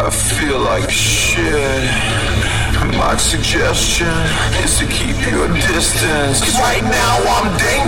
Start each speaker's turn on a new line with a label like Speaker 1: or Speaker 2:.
Speaker 1: I feel like shit. My suggestion is to keep your distance, 'cause right now I'm dangerous.